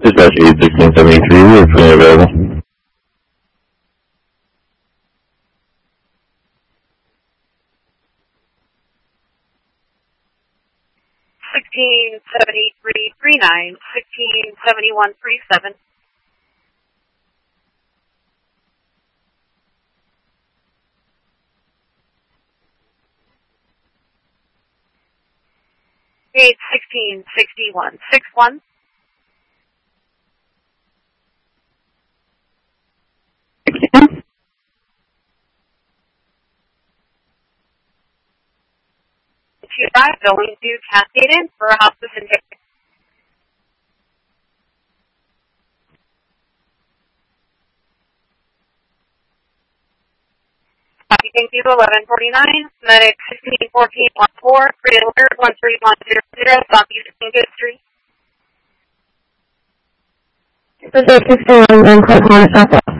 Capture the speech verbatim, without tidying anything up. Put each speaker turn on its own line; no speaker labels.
Dispatch eight sixteen seventy-three, we're fully available.
sixteen seventy-three three nine, sixteen seventy-one three seven. Eight sixteen sixty one six one. Two five going to Cascade for a hospice intake. Thank you, eleven forty-nine, medic sixteen fourteen one four, free alert one three one zero zero, stop using Good Street.
This is sixteen one one, Clark Corner, Southwest.